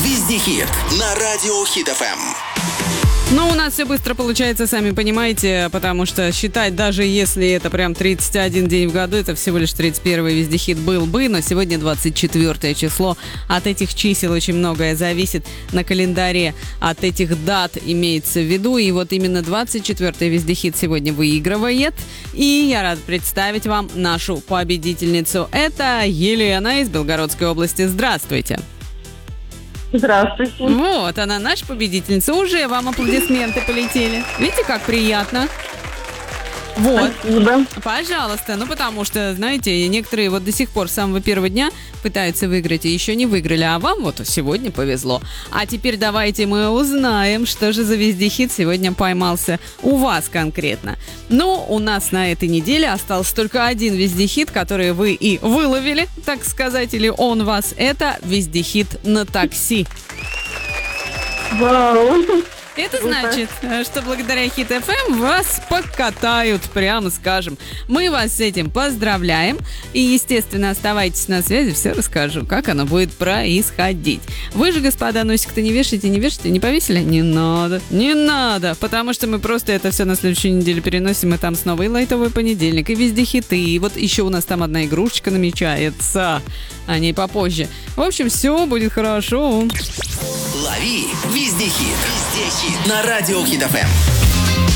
Вездехит на радио Хит ФМ. Ну, у нас все быстро получается, сами понимаете, потому что считать, даже если это прям 31 день в году, это всего лишь 31-й вездехит был бы, но сегодня 24 число. От этих чисел очень многое зависит на календаре, от этих дат имеется в виду. И вот именно 24-й вездехит сегодня выигрывает. И я рад представить вам нашу победительницу. Это Елена из Белгородской области. Здравствуйте. Здравствуйте. Вот, она наша победительница. Уже вам аплодисменты полетели. Видите, как приятно? Вот. Спасибо. Пожалуйста. Ну, потому что, знаете, некоторые вот до сих пор с самого первого дня пытаются выиграть и еще не выиграли. А вам вот сегодня повезло. А теперь давайте мы узнаем, что же за вездехит сегодня поймался у вас конкретно. Ну, у нас на этой неделе остался только один вездехит, который вы и выловили, так сказать, или он вас. Это вездехит на такси. Вау. Это значит, что благодаря Хит ФМ вас покатают, прямо скажем. Мы вас с этим поздравляем. И, естественно, оставайтесь на связи, все расскажу, как оно будет происходить. Вы же, господа, носик-то не вешайте, не повесили? Не надо, потому что мы просто это все на следующей неделе переносим, и там снова и лайтовый понедельник, и везде хиты, и вот еще у нас там одна игрушечка намечается, о ней попозже. В общем, все будет хорошо. Лови Вездехит. Вездехит на радио Хит ФМ.